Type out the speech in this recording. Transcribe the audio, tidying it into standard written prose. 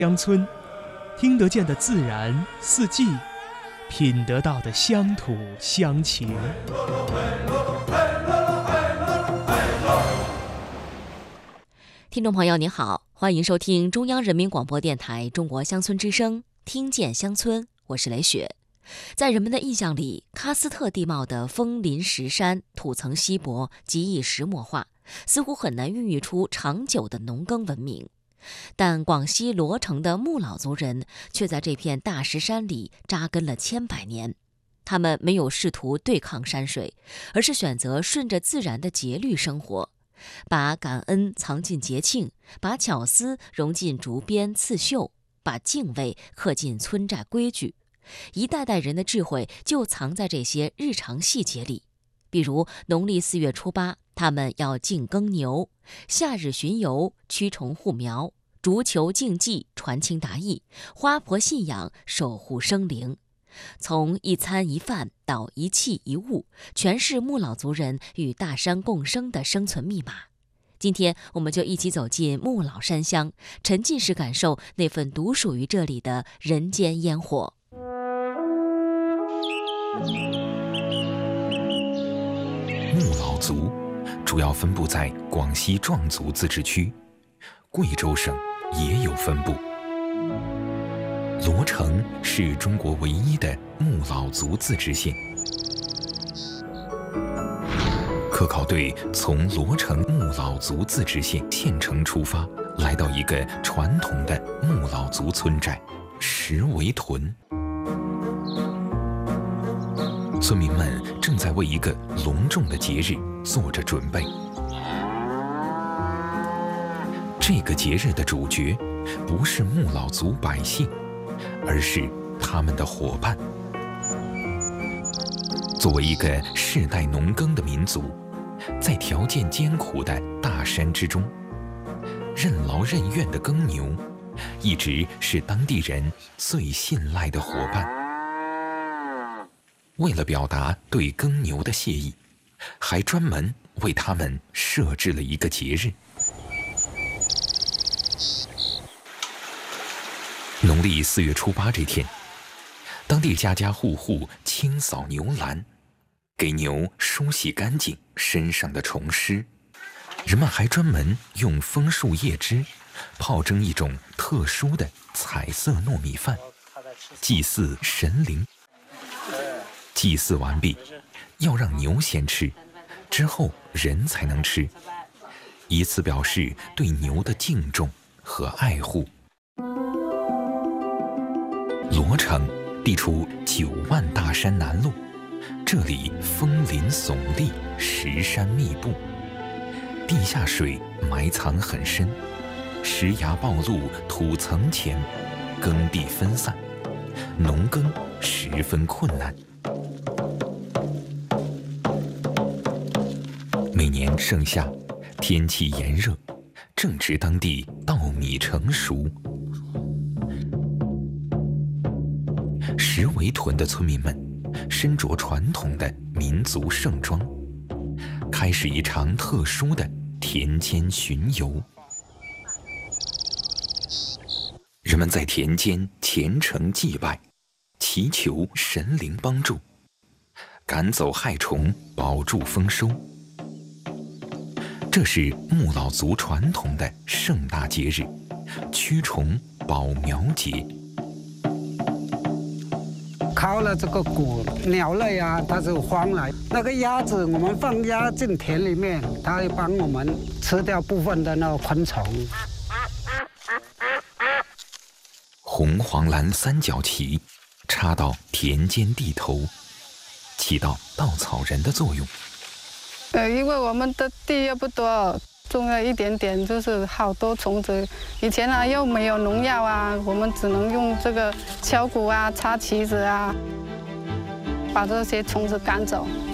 乡村，听得见的自然四季，品得到的乡土乡情。 听众朋友您好，欢迎收听中央人民广播电台中国乡村之声，听见乡村，我是雷雪。在人们的印象里，喀斯特地貌的峰林石山、土层稀薄、极易石墨化，似乎很难孕育出长久的农耕文明。但广西罗城的木老族人却在这片大石山里扎根了千百年。他们没有试图对抗山水，而是选择顺着自然的节律生活，把感恩藏进节庆，把巧思融进竹编刺绣，把敬畏刻进村寨规矩。一代代人的智慧就藏在这些日常细节里。比如农历4月初8，他们要敬耕牛；夏日巡游，驱虫护苗；竹球竞技，传情达意；花婆信仰，守护生灵。从一餐一饭到一器一物，全是木老族人与大山共生的生存密码。今天我们就一起走进木老山乡，沉浸式感受那份独属于这里的人间烟火。 木老族主要分布在广西壮族自治区，贵州省也有分布。罗城是中国唯一的木老族自治县。科考队从罗城木老族自治县县城出发，来到一个传统的木老族村寨石围屯。村民们正在为一个隆重的节日做着准备。这个节日的主角不是木老族百姓，而是他们的伙伴。作为一个世代农耕的民族，在条件艰苦的大山之中，任劳任怨的耕牛一直是当地人最信赖的伙伴。为了表达对耕牛的谢意，还专门为他们设置了一个节日。农历4月初8这天，当地家家户户清扫牛栏，给牛梳洗干净身上的虫虱。人们还专门用枫树叶汁泡蒸一种特殊的彩色糯米饭，祭祀神灵。祭祀完毕，要让牛先吃，之后人才能吃，以此表示对牛的敬重和爱护。罗城地处9万大山南麓，这里峰林耸立，石山密布，地下水埋藏很深，石崖暴露，土层浅，耕地分散，农耕十分困难。每年盛夏，天气炎热，正值当地稻米成熟。石围屯的村民们身着传统的民族盛装，开始一场特殊的田间巡游。人们在田间虔诚祭拜，祈求神灵帮助，赶走害虫，保住丰收。这是木老族传统的盛大节日——驱虫保苗节。 靠了这个谷鸟类啊，它就荒来。那个鸭子，我们放鸭进田里面，它会帮我们吃掉部分的那个昆虫。 红黄蓝三角旗插到田间地头，起到稻草人的作用。 因为我们的地又不多，种了一点点，就是好多虫子。以前啊又没有农药啊，我们只能用这个敲鼓啊、插旗子啊，把这些虫子赶走。